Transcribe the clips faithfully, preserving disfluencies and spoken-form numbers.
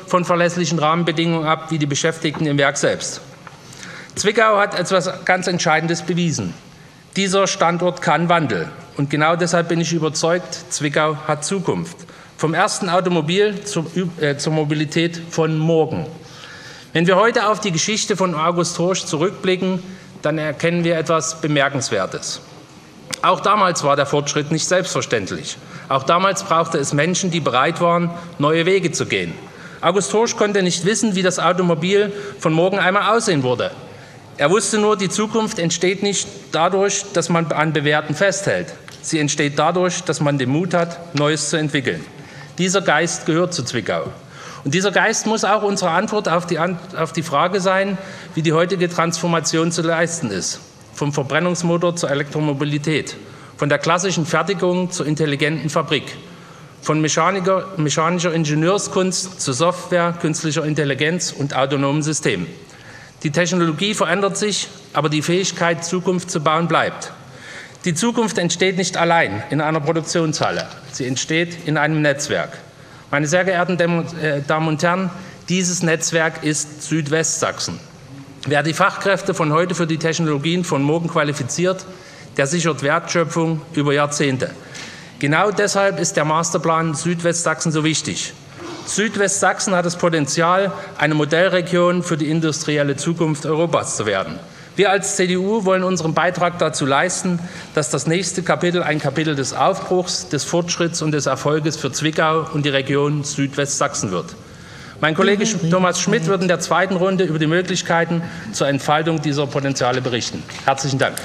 von verlässlichen Rahmenbedingungen ab wie die Beschäftigten im Werk selbst. Zwickau hat etwas ganz Entscheidendes bewiesen. Dieser Standort kann Wandel. Und genau deshalb bin ich überzeugt, Zwickau hat Zukunft. Vom ersten Automobil zur, äh, zur Mobilität von morgen. Wenn wir heute auf die Geschichte von August Horch zurückblicken, dann erkennen wir etwas Bemerkenswertes. Auch damals war der Fortschritt nicht selbstverständlich. Auch damals brauchte es Menschen, die bereit waren, neue Wege zu gehen. August Horch konnte nicht wissen, wie das Automobil von morgen einmal aussehen würde. Er wusste nur, die Zukunft entsteht nicht dadurch, dass man an Bewährten festhält. Sie entsteht dadurch, dass man den Mut hat, Neues zu entwickeln. Dieser Geist gehört zu Zwickau. Und dieser Geist muss auch unsere Antwort auf die, auf die Frage sein, wie die heutige Transformation zu leisten ist. Vom Verbrennungsmotor zur Elektromobilität, von der klassischen Fertigung zur intelligenten Fabrik, von Mechaniker, mechanischer Ingenieurskunst zu Software, künstlicher Intelligenz und autonomen Systemen. Die Technologie verändert sich, aber die Fähigkeit, Zukunft zu bauen, bleibt. Die Zukunft entsteht nicht allein in einer Produktionshalle. Sie entsteht in einem Netzwerk. Meine sehr geehrten Damen und Herren, dieses Netzwerk ist Südwestsachsen. Wer die Fachkräfte von heute für die Technologien von morgen qualifiziert, der sichert Wertschöpfung über Jahrzehnte. Genau deshalb ist der Masterplan Südwestsachsen so wichtig. Südwestsachsen hat das Potenzial, eine Modellregion für die industrielle Zukunft Europas zu werden. Wir als C D U wollen unseren Beitrag dazu leisten, dass das nächste Kapitel ein Kapitel des Aufbruchs, des Fortschritts und des Erfolges für Zwickau und die Region Südwestsachsen wird. Mein Kollege Thomas Schmidt wird in der zweiten Runde über die Möglichkeiten zur Entfaltung dieser Potenziale berichten. Herzlichen Dank.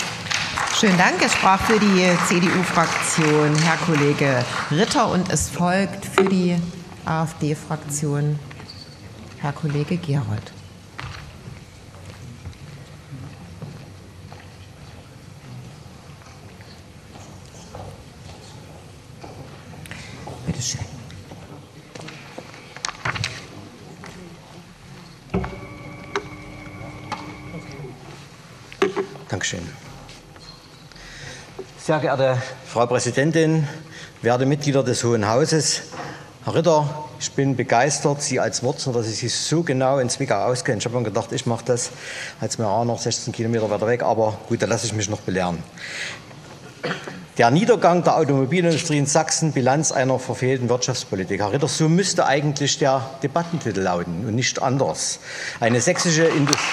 Schönen Dank. Es sprach für die C D U-Fraktion Herr Kollege Ritter und es folgt für die AfD-Fraktion Herr Kollege Gerold. Bitte schön. Dankeschön. Sehr geehrte Frau Präsidentin, werte Mitglieder des Hohen Hauses, Herr Ritter, ich bin begeistert, Sie als Wurzler, dass Sie sich so genau in Zwickau auskennen. Ich habe mir gedacht, ich mache das als mir auch noch sechzehn Kilometer weiter weg, aber gut, da lasse ich mich noch belehren. Der Niedergang der Automobilindustrie in Sachsen, Bilanz einer verfehlten Wirtschaftspolitik. Herr Ritter, so müsste eigentlich der Debattentitel lauten und nicht anders. Eine sächsische Industrie.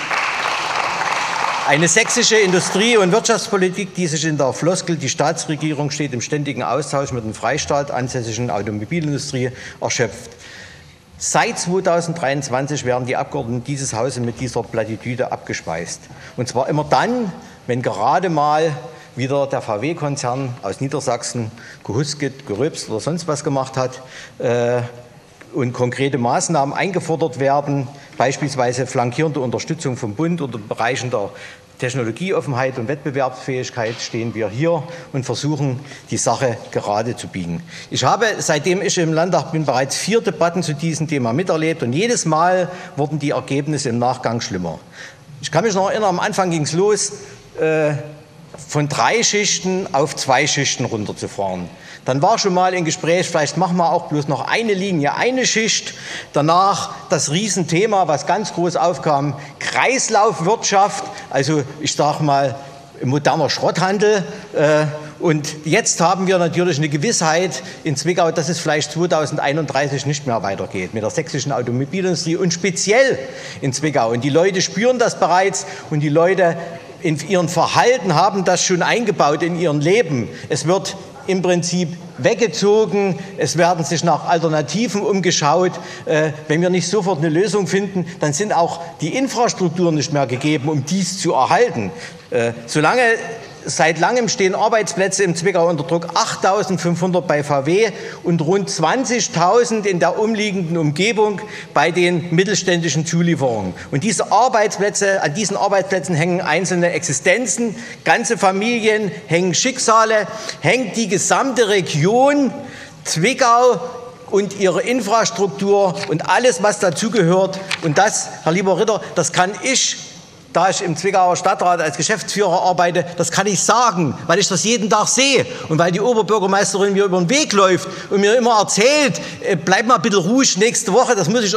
Eine sächsische Industrie- und Wirtschaftspolitik, die sich in der Floskel, die Staatsregierung steht im ständigen Austausch mit dem Freistaat ansässigen Automobilindustrie, erschöpft. Seit zweitausenddreiundzwanzig werden die Abgeordneten dieses Hauses mit dieser Plattitüde abgespeist. Und zwar immer dann, wenn gerade mal wieder der V W-Konzern aus Niedersachsen gehusket, gerülpst oder sonst was gemacht hat äh, und konkrete Maßnahmen eingefordert werden, beispielsweise flankierende Unterstützung vom Bund oder Bereichen der Technologieoffenheit und Wettbewerbsfähigkeit, stehen wir hier und versuchen, die Sache gerade zu biegen. Ich habe, seitdem ich im Landtag bin, bereits vier Debatten zu diesem Thema miterlebt und jedes Mal wurden die Ergebnisse im Nachgang schlimmer. Ich kann mich noch erinnern, am Anfang ging es los, äh, von drei Schichten auf zwei Schichten runterzufahren. Dann war schon mal ein Gespräch, vielleicht machen wir auch bloß noch eine Linie, eine Schicht. Danach das Riesenthema, was ganz groß aufkam, Kreislaufwirtschaft, also ich sage mal moderner Schrotthandel. Und jetzt haben wir natürlich eine Gewissheit in Zwickau, dass es vielleicht zweitausendeinunddreißig nicht mehr weitergeht mit der sächsischen Automobilindustrie und speziell in Zwickau. Und die Leute spüren das bereits und die Leute in ihrem Verhalten haben das schon eingebaut in ihrem Leben. Es wird im Prinzip weggezogen, es werden sich nach Alternativen umgeschaut. Äh, wenn wir nicht sofort eine Lösung finden, dann sind auch die Infrastrukturen nicht mehr gegeben, um dies zu erhalten. Äh, solange Seit langem stehen Arbeitsplätze im Zwickau unter Druck, achttausendfünfhundert bei V W und rund zwanzigtausend in der umliegenden Umgebung bei den mittelständischen Zulieferern. Und diese Arbeitsplätze, an diesen Arbeitsplätzen hängen einzelne Existenzen, ganze Familien, hängen Schicksale, hängt die gesamte Region Zwickau und ihre Infrastruktur und alles, was dazugehört. Und das, Herr lieber Ritter, das kann ich, da ich im Zwickauer Stadtrat als Geschäftsführer arbeite, das kann ich sagen, weil ich das jeden Tag sehe und weil die Oberbürgermeisterin mir über den Weg läuft und mir immer erzählt, bleib mal bitte ruhig nächste Woche, das muss ich